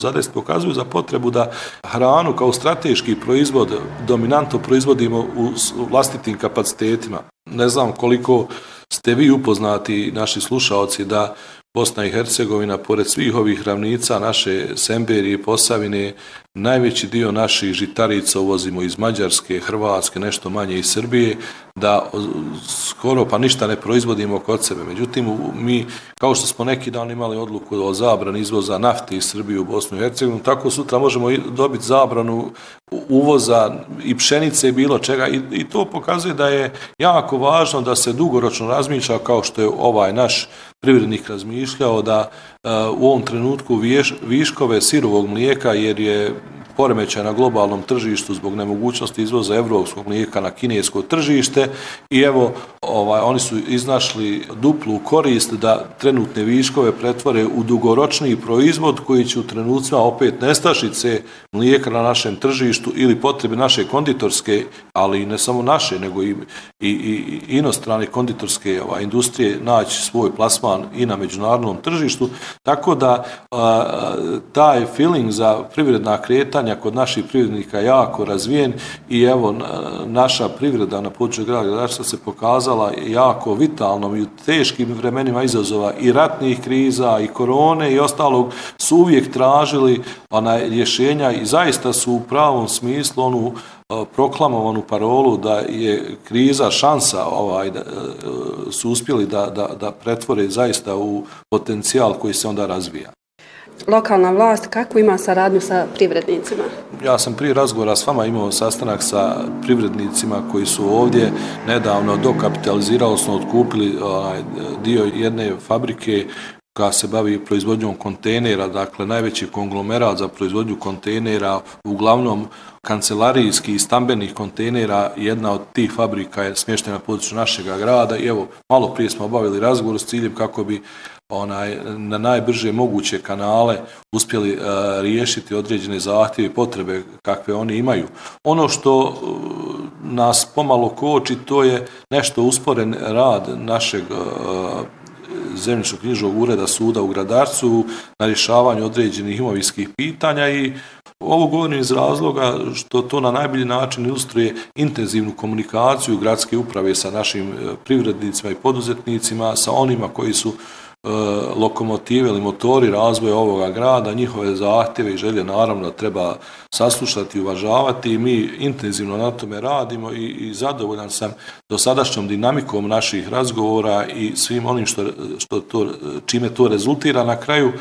zadesiti, pokazuju za potrebu da hranu kao strateški proizvod dominantno proizvodimo u vlastitim kapacitetima. Ne znam koliko ste vi upoznati, naši slušaoci, da Bosna i Hercegovina, pored svih ovih ravnica naše Semberije i Posavine, najveći dio naših žitarica uvozimo iz Mađarske, Hrvatske, nešto manje iz Srbije, da skoro pa ništa ne proizvodimo kod sebe. Međutim, mi, kao što smo neki dan imali odluku o zabrani izvoza nafte iz Srbije u Bosnu i Hercegovinu, tako sutra možemo dobiti zabranu uvoza i pšenice i bilo čega. I to pokazuje da je jako važno da se dugoročno razmišlja, kao što je ovaj naš privrednik razmišljao, da u ovom trenutku viškove sirovog mlijeka, jer je poremećaj na globalnom tržištu zbog nemogućnosti izvoza evropskog mlijeka na kinesko tržište i evo oni su iznašli duplu korist da trenutne viškove pretvore u dugoročniji proizvod koji će u trenucima opet nestašice mlijeka na našem tržištu ili potrebe naše konditorske, ali ne samo naše, nego i inostrane konditorske industrije naći svoj plasman i na međunarodnom tržištu, tako da taj feeling za privredna kretanja kod naših privrednika jako razvijen i evo naša privreda na području grada Gradarstva se pokazala jako vitalnom i u teškim vremenima izazova i ratnih kriza i korone i ostalog su uvijek tražili rješenja i zaista su u pravom smislu onu proklamovanu parolu da je kriza šansa, su uspjeli da pretvore zaista u potencijal koji se onda razvija. Lokalna vlast kakvu ima saradnju sa privrednicima? Ja sam prije razgovora s vama imao sastanak sa privrednicima koji su ovdje nedavno dokapitalizirali, smo otkupili dio jedne fabrike koja se bavi proizvodnjom kontejnera, dakle najveći konglomerat za proizvodnju kontejnera, uglavnom kancelarijskih i stambenih kontejnera. Jedna od tih fabrika je smještena na području našeg grada i evo, malo prije smo obavili razgovor s ciljem kako bi na najbrže moguće kanale uspjeli riješiti određene zahtjeve i potrebe kakve oni imaju. Ono što nas pomalo koči, to je nešto usporen rad našeg zemljišno-knjižnog ureda suda u Gradarcu na rješavanju određenih imovinskih pitanja i ovo govorim iz razloga što to na najbolji način ilustruje intenzivnu komunikaciju gradske uprave sa našim privrednicima i poduzetnicima, sa onima koji su lokomotive ili motori razvoja ovoga grada, njihove zahtjeve i želje naravno treba saslušati i uvažavati i mi intenzivno na tome radimo i zadovoljan sam dosadašnjom dinamikom naših razgovora i svim onim čime to rezultira. Na kraju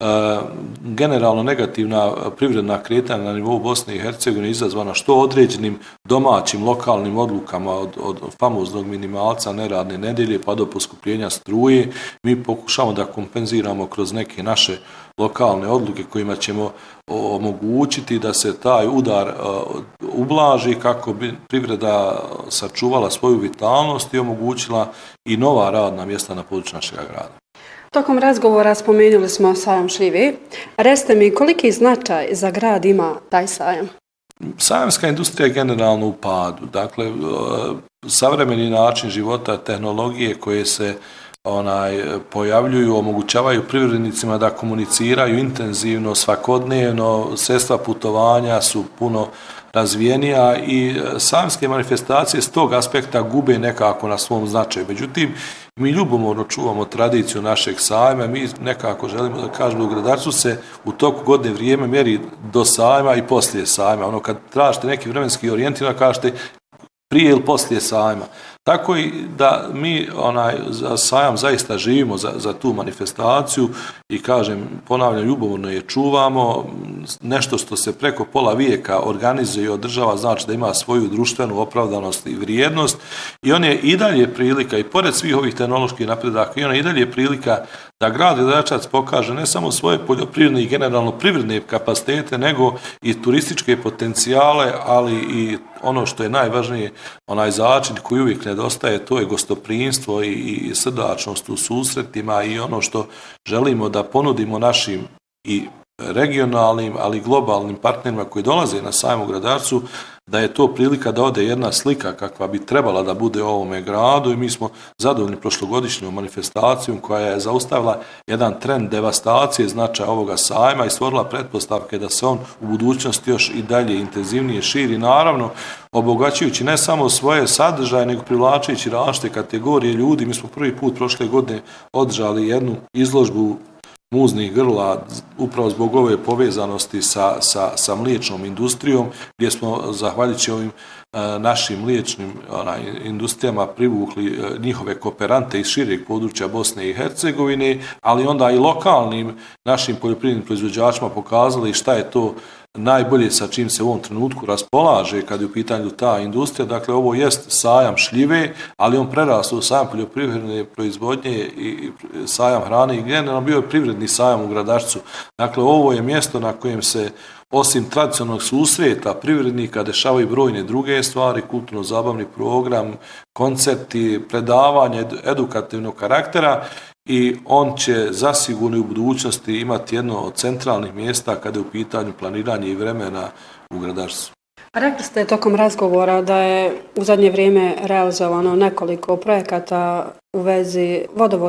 generalno negativna privredna kretanja na nivou Bosne i Hercegovine izazvana što određenim domaćim lokalnim odlukama od famoznog minimalca, neradne nedjelje pa do poskupljenja struje. Mi pokušamo da kompenziramo kroz neke naše lokalne odluke kojima ćemo omogućiti da se taj udar ublaži kako bi privreda sačuvala svoju vitalnost i omogućila i nova radna mjesta na području našeg grada. Tokom razgovora spomenuli smo sajam šljive. Recite mi koliki značaj za grad ima taj sajam? Sajamska industrija je generalno u padu. Dakle, savremeni način života, tehnologije koje se pojavljuju, omogućavaju privrednicima da komuniciraju intenzivno, svakodnevno, sredstva putovanja su puno razvijenija i sajamske manifestacije s tog aspekta gube nekako na svom značaju. Međutim, mi ljubomorno čuvamo tradiciju našeg sajma, mi nekako želimo da kažemo da u Gradarcu se u toku godine vrijeme mjeri do sajma i poslije sajma. Kad tražite neki vremenski orijentir, kažete prije ili poslije sajma. Tako i da mi za sajam zaista živimo za tu manifestaciju i kažem, ponavljam, ljubomorno je čuvamo. Nešto što se preko pola vijeka organizuje i održava znači da ima svoju društvenu opravdanost i vrijednost i on je i dalje prilika i pored svih ovih tehnoloških napredaka i on je i dalje prilika da grad Gradačac pokaže ne samo svoje poljoprivredne i generalno privredne kapacitete, nego i turističke potencijale, ali i ono što je najvažnije, onaj začin koji uvijek nedostaje, to je gostoprimstvo i srdačnost u susretima i ono što želimo da ponudimo našim i regionalnim, ali i globalnim partnerima koji dolaze na sajam u Gradarcu, da je to prilika da ode jedna slika kakva bi trebala da bude u ovome gradu i mi smo zadovoljni prošlogodišnjom manifestacijom koja je zaustavila jedan trend devastacije značaja ovoga sajma i stvorila pretpostavke da se on u budućnosti još i dalje intenzivnije širi, naravno obogaćujući ne samo svoje sadržaje, nego privlačujući različite kategorije ljudi. Mi smo prvi put prošle godine održali jednu izložbu muznih grla upravo zbog ove povezanosti sa mliječnom industrijom, gdje smo zahvaljujući ovim našim mliječnim industrijama privukli njihove kooperante iz šireg područja Bosne i Hercegovine, ali onda i lokalnim našim poljoprivrednim proizvođačima pokazali šta je to najbolje sa čim se u ovom trenutku raspolaže kad je u pitanju ta industrija. Dakle, ovo jest sajam šljive, ali on prerastao u sajam poljoprivredne proizvodnje i sajam hrane i generalno bio je privredni sajam u Gradačcu. Dakle, ovo je mjesto na kojem se osim tradicionalnog susreta privrednika dešavaju brojne druge stvari, kulturno-zabavni program, koncerti, predavanje edukativnog karaktera i on će zasigurno u budućnosti imati jedno od centralnih mjesta kada je u pitanju planiranje i vremena u Gradačcu. Rekli ste tokom razgovora da je u zadnje vrijeme realizovano nekoliko projekata u vezi vodovoda